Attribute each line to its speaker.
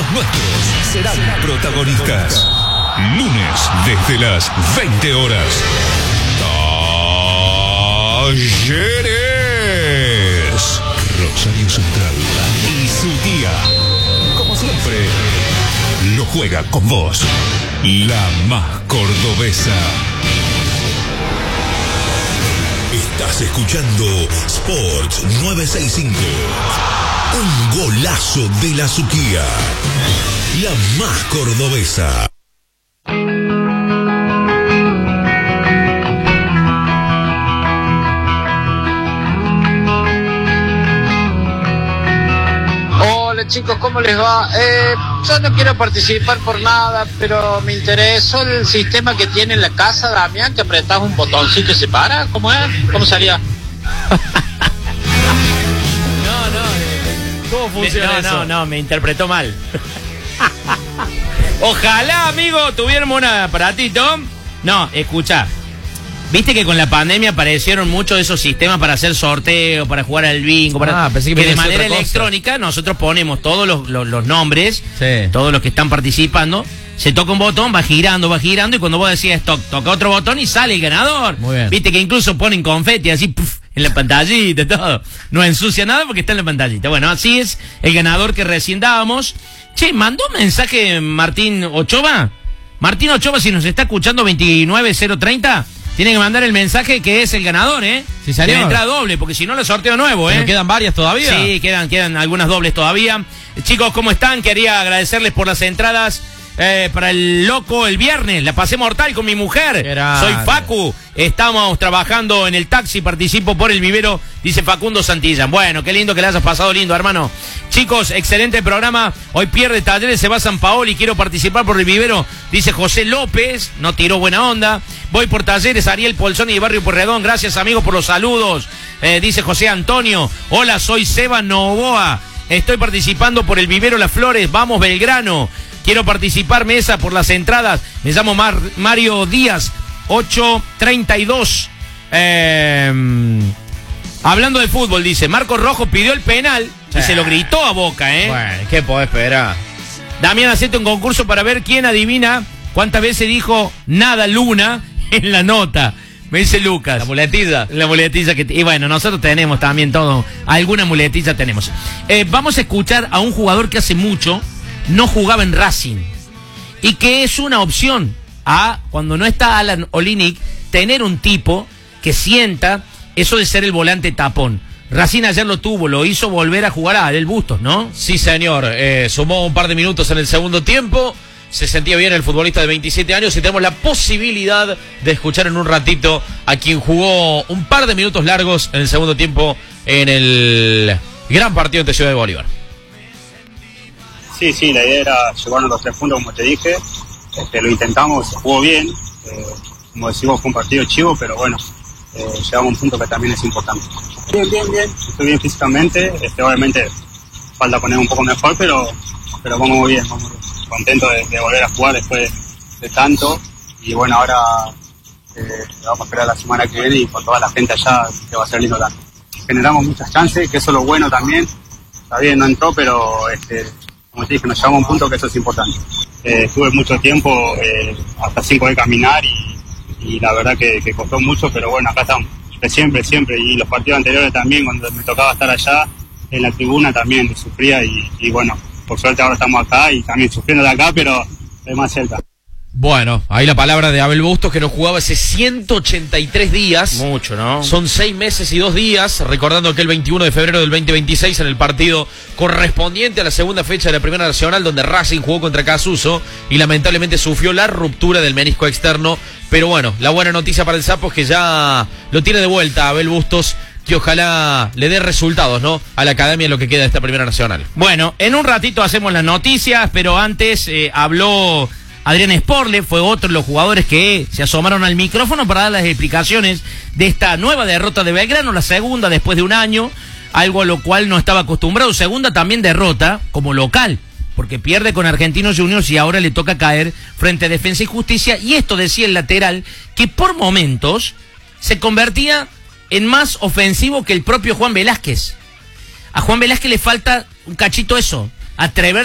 Speaker 1: nuestros serán protagonistas. Lunes desde las 20 horas. Talleres Rosario Central y su guía, como siempre, lo juega con vos, la más cordobesa. Estás escuchando Sports 965. Un golazo de la Suquía, la más cordobesa.
Speaker 2: Hola chicos, ¿cómo les va? Yo no quiero participar por nada, pero me interesó el sistema que tiene en la casa, Damián, que apretás un botoncito y se para. ¿Cómo es? ¿Cómo salía?
Speaker 3: ¿Cómo funciona eso?
Speaker 4: No, me interpretó mal. Ojalá, amigo, tuviéramos un aparatito. No, escucha. Viste que con la pandemia aparecieron muchos de esos sistemas para hacer sorteos, para jugar al bingo,
Speaker 3: pensé
Speaker 4: que de
Speaker 3: otra
Speaker 4: manera
Speaker 3: cosa.
Speaker 4: electrónica nosotros ponemos todos los nombres,
Speaker 3: Sí.
Speaker 4: todos los que están participando. Se toca un botón, va girando, y cuando vos decís toca otro botón y sale el ganador.
Speaker 3: Muy bien.
Speaker 4: Viste que incluso ponen confeti así, puff, en la pantallita, todo. No ensucia nada porque está en la pantallita. Bueno, así es el ganador que recién dábamos. Che, ¿mandó un mensaje Martín Ochoa? Martín Ochoa, si nos está escuchando, 29030, tiene que mandar el mensaje que es el ganador, ¿eh?
Speaker 3: Sí, señor.
Speaker 4: De entrada doble, porque si no, el sorteo nuevo, ¿eh?
Speaker 3: ¿Pero quedan varias todavía?
Speaker 4: Sí, quedan algunas dobles todavía. Chicos, ¿cómo están? Quería agradecerles por las entradas para el loco el viernes. La pasé mortal con mi mujer.
Speaker 3: Grande.
Speaker 4: Soy Facu. Estamos trabajando en el taxi, participo por el vivero, dice Facundo Santillán. Bueno, qué lindo que le hayas pasado lindo, hermano. Chicos, excelente programa. Hoy pierde Talleres, se va a San Paoli. Quiero participar por el vivero, dice José López. No tiró buena onda. Voy por Talleres, Ariel Polzoni de Barrio Porredón. Gracias, amigos, por los saludos. Dice José Antonio. Hola, soy Seba Novoa. Estoy participando por el vivero Las Flores. Vamos, Belgrano. Quiero participar, mesa, por las entradas. Me llamo Mario Díaz, 832. Hablando de fútbol, dice, Marcos Rojo pidió el penal y se lo gritó a Boca, ¿eh?
Speaker 3: Bueno, ¿qué podés esperar?
Speaker 4: Damián acepta un concurso para ver quién adivina cuántas veces dijo nada Luna en la nota. Me dice Lucas.
Speaker 3: La muletilla.
Speaker 4: La muletilla que... Y bueno, nosotros tenemos también todo. Alguna muletilla tenemos. Vamos a escuchar a un jugador que hace mucho no jugaba en Racing y que es una opción cuando no está Alan Olynyk, tener un tipo que sienta eso de ser el volante tapón. Racing ayer lo tuvo, lo hizo volver a jugar a Adel Bustos, ¿no?
Speaker 3: Sí, señor. Sumó un par de minutos en el segundo tiempo. Se sentía bien el futbolista de 27 años y tenemos la posibilidad de escuchar en un ratito a quien jugó un par de minutos largos en el segundo tiempo en el gran partido ante Ciudad de Bolívar.
Speaker 5: Sí, la idea era llevarnos los 3 puntos, como te dije. Lo intentamos, se jugó bien. Como decimos, fue un partido chivo, pero bueno, llegamos a un punto que también es importante. Bien. Estoy bien físicamente. Obviamente falta poner un poco mejor, pero vamos muy bien. Contento de volver a jugar después de tanto. Y bueno, ahora vamos a esperar la semana que viene y con toda la gente allá que va a ser lindo tanto. Generamos muchas chances, que eso es lo bueno también. Está bien, no entró, pero como te dije, nos llevamos a un punto que eso es importante. Estuve mucho tiempo, hasta 5 de caminar y la verdad que costó mucho, pero bueno, acá estamos. Siempre. Y los partidos anteriores también, cuando me tocaba estar allá en la tribuna también sufría y bueno, por suerte ahora estamos acá y también sufriendo de acá, pero es más cerca.
Speaker 3: Bueno, ahí la palabra de Abel Bustos, que no jugaba hace 183 días.
Speaker 4: Mucho, ¿no?
Speaker 3: Son 6 meses y 2 días, recordando que el 21 de febrero del 2026, en el partido correspondiente a la segunda fecha de la Primera Nacional, donde Racing jugó contra Casuso y lamentablemente sufrió la ruptura del menisco externo. Pero bueno, la buena noticia para el Sapo es que ya lo tiene de vuelta Abel Bustos, que ojalá le dé resultados, ¿no?, a la academia en lo que queda de esta Primera Nacional.
Speaker 4: Bueno, en un ratito hacemos las noticias, pero antes habló Adrián Sporle, fue otro de los jugadores que se asomaron al micrófono para dar las explicaciones de esta nueva derrota de Belgrano, la segunda después de un año, algo a lo cual no estaba acostumbrado. Segunda también derrota como local, porque pierde con Argentinos Juniors y ahora le toca caer frente a Defensa y Justicia. Y esto decía el lateral, que por momentos se convertía en más ofensivo que el propio Juan Velázquez. A Juan Velázquez le falta un cachito eso, atrever